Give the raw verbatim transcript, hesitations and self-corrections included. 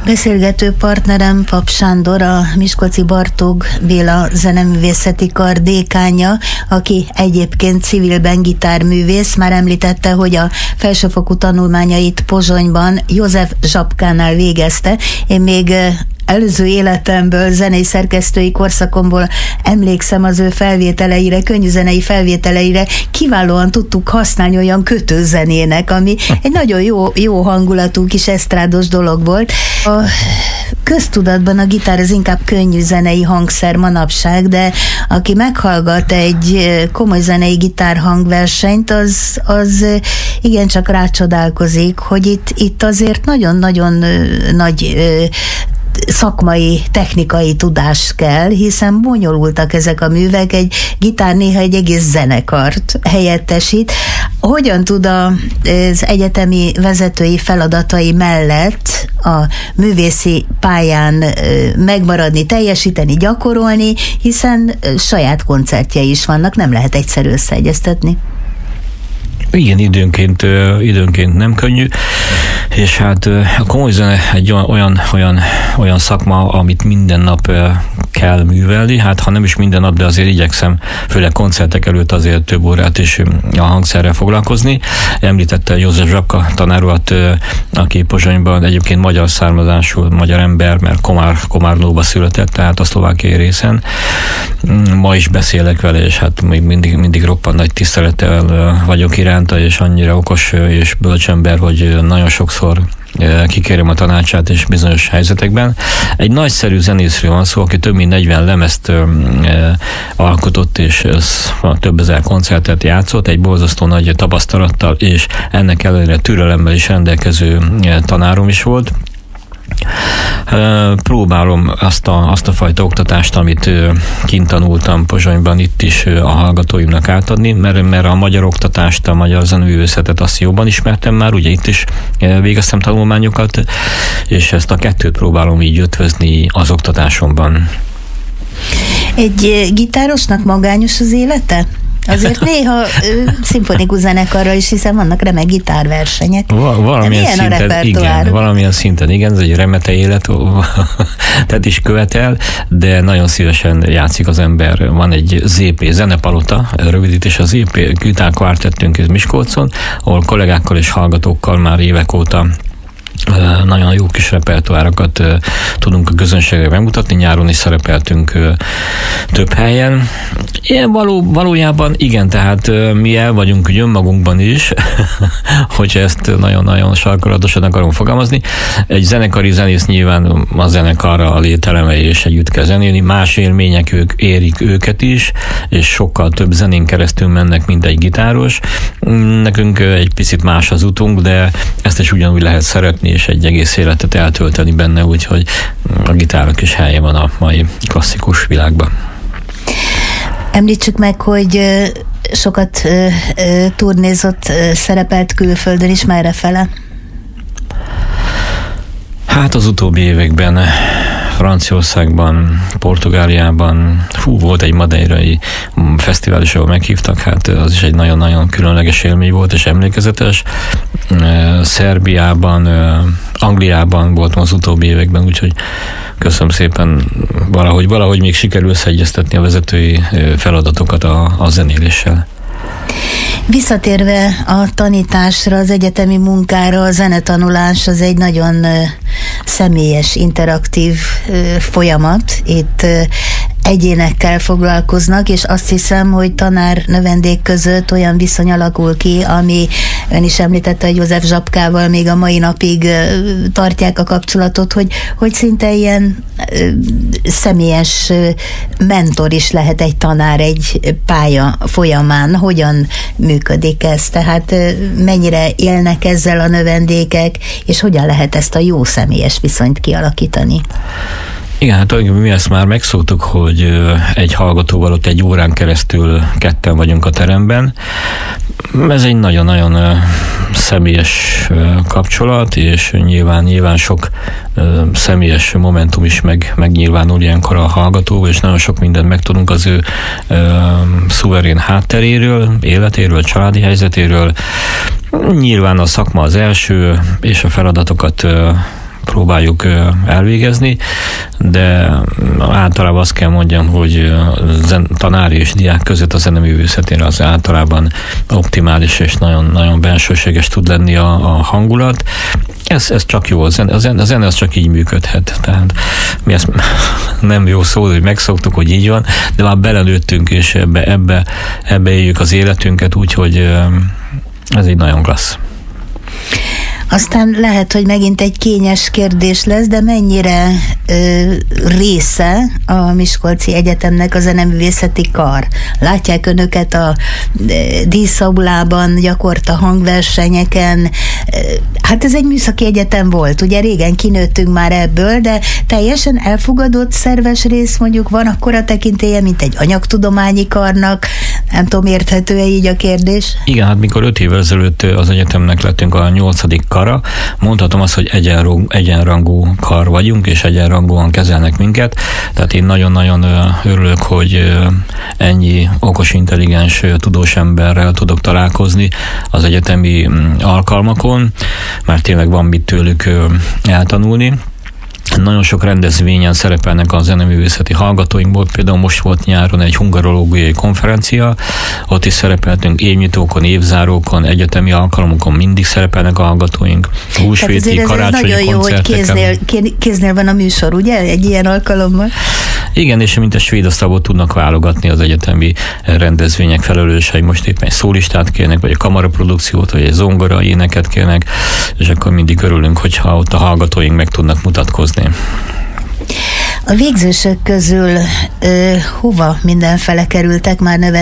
Beszélgető partnerem Pap Sándor, a Miskolci Bartók Béla Zeneművészeti Kar dékánja, aki egyébként civilben gitárművész. Már említette, hogy a felsőfokú tanulmányait Pozsonyban József Zsapkánál végezte. Én még előző életemből, zenei szerkesztői korszakomból emlékszem az ő felvételeire, könnyűzenei felvételeire, kiválóan tudtuk használni olyan kötőzenének, ami egy nagyon jó, jó hangulatú kis esztrádos dolog volt. A köztudatban a gitár az inkább könnyűzenei hangszer manapság, de aki meghallgat egy komoly zenei gitárhangversenyt, az, az igencsak rácsodálkozik, hogy itt, itt azért nagyon-nagyon nagy szakmai, technikai tudás kell, hiszen bonyolultak ezek a művek, egy gitár néha egy egész zenekart helyettesít. Hogyan tud az egyetemi vezetői feladatai mellett a művészi pályán megmaradni, teljesíteni, gyakorolni, hiszen saját koncertjei is vannak, nem lehet egyszerű összeegyeztetni. Igen, időnként, időnként nem könnyű, és hát a komoly zene egy olyan, olyan, olyan szakma, amit minden nap kell művelni, hát ha nem is minden nap, de azért igyekszem, főleg koncertek előtt azért több órát is a hangszerrel foglalkozni. Említette József Zsapka tanár urat, aki Pozsonyban egyébként magyar származású, magyar ember, mert Komár, Komárnóba született, tehát a szlovákiai részen. Ma is beszélek vele, és hát még mindig, mindig roppant nagy tisztelettel vagyok iránta, és annyira okos és bölcs ember, hogy nagyon sokszor kikérem a tanácsát és bizonyos helyzetekben. Egy nagyszerű zenészről van szó, aki több mint negyven lemezt ö, ö, alkotott, és több ezer koncertet játszott, egy borzasztó nagy tapasztalattal, és ennek ellenére türelemmel is rendelkező tanárom is volt. Próbálom azt a, azt a fajta oktatást, amit kint tanultam Pozsonyban, itt is a hallgatóimnak átadni, mert, mert a magyar oktatást, a magyar zeneművészetet azt jobban ismertem már, ugye itt is végeztem tanulmányokat, és ezt a kettőt próbálom így ötvözni az oktatásomban. Egy gitárosnak magányos az élete? Azért néha ö, szimfonikus zenekarral is, hiszen vannak remek gitárversenyek. Val- valamilyen szinten, igen, valamilyen szinten, igen, ez egy remete élet, tehát is követel, de nagyon szívesen játszik az ember. Van egy zé pé, Zenepalota, rövidítés a zé pé, gitárkvártettünk Miskolcon, ahol kollégákkal és hallgatókkal már évek óta nagyon jó kis repertoárokat uh, tudunk a közönségre megmutatni, nyáron is szerepeltünk uh, több helyen. Ilyen való, valójában igen, tehát uh, mi el vagyunk önmagunkban is, hogyha ezt nagyon-nagyon sarkolatosan akarom fogalmazni. Egy zenekari zenész nyilván a zenekarra a lételemei és együtt kell zenélni, más élmények ők, érik őket is, és sokkal több zenén keresztül mennek, mint egy gitáros. Nekünk uh, egy picit más az utunk, de ezt is ugyanúgy lehet szeretni, és egy egész életet eltölteni benne, úgyhogy a gitárnak is helye van a mai klasszikus világban. Említsük meg, hogy sokat turnézott, szerepelt külföldön is, merre fele? Hát az utóbbi években Franciaországban, Portugáliában, hú, volt egy madeirai fesztivál is, ahol meghívtak, hát az is egy nagyon-nagyon különleges élmény volt, és emlékezetes. Szerbiában, Angliában voltam az utóbbi években, úgyhogy köszönöm szépen, valahogy, valahogy még sikerül összeegyeztetni a vezetői feladatokat a, a zenéléssel. Visszatérve a tanításra, az egyetemi munkára, a zenetanulás az egy nagyon személyes, interaktív folyamat. Itt egyénekkel foglalkoznak, és azt hiszem, hogy tanár-növendék között olyan viszony alakul ki, ami ön is említette, hogy József Zsapkával még a mai napig tartják a kapcsolatot, hogy, hogy szinte ilyen személyes mentor is lehet egy tanár egy pálya folyamán. Hogyan működik ez? Tehát mennyire élnek ezzel a növendékek, és hogyan lehet ezt a jó személyes viszonyt kialakítani? Igen, hát mi ezt már megszoktuk, hogy egy hallgatóval ott egy órán keresztül ketten vagyunk a teremben. Ez egy nagyon-nagyon személyes kapcsolat, és nyilván, nyilván sok személyes momentum is meg, megnyilvánul ilyenkor a hallgatóval, és nagyon sok mindent megtudunk az ő szuverén hátteréről, életéről, családi helyzetéről. Nyilván a szakma az első, és a feladatokat próbáljuk elvégezni, de általában azt kell mondjam, hogy tanári és diák között a zeneművészetére az általában optimális és nagyon, nagyon bensőséges tud lenni a, a hangulat. Ez, ez csak jó, a zene, a zene, a zene az csak így működhet. Tehát mi ezt nem jó szó, hogy megszoktuk, hogy így van, de már belenőttünk, és ebbe, ebbe, ebbe éljük az életünket, úgyhogy ez így nagyon klassz. Aztán lehet, hogy megint egy kényes kérdés lesz, de mennyire ö, része a Miskolci Egyetemnek a zeneművészeti kar? Látják önöket a díszaulában, gyakorta hangversenyeken. Hát ez egy műszaki egyetem volt, ugye régen kinőttünk már ebből, de teljesen elfogadott szerves rész, mondjuk van akkora tekintélye, mint egy anyagtudományi karnak. Nem tudom, érthető-e így a kérdés? Igen, hát mikor öt évvel ezelőtt az egyetemnek lettünk a nyolcadik kara, mondhatom azt, hogy egyenrangú, egyenrangú kar vagyunk, és egyenrangúan kezelnek minket, tehát én nagyon-nagyon örülök, hogy ennyi okos, intelligens, tudós emberrel tudok találkozni az egyetemi alkalmakon, mert tényleg van mit tőlük eltanulni. Nagyon sok rendezvényen szerepelnek a zeneművészeti hallgatóinkból, például most volt nyáron egy hungarológiai konferencia, ott is szerepeltünk évnyitókon, évzárókon, egyetemi alkalomokon mindig szerepelnek a hallgatóink, húsvéti, karácsonyi koncerteken. Nagyon jó, hogy kéznél, kéznél van a műsor, ugye? Egy ilyen alkalommal. Igen, és mint a svéd asztalból tudnak válogatni az egyetemi rendezvények felelősei, most éppen egy szólistát kérnek, vagy egy kamaraprodukciót, vagy egy zongora éneket kérnek, és akkor mindig örülünk, hogyha ott a hallgatóink meg tudnak mutatkozni. A végzősök közül ö, hova mindenfele kerültek már neve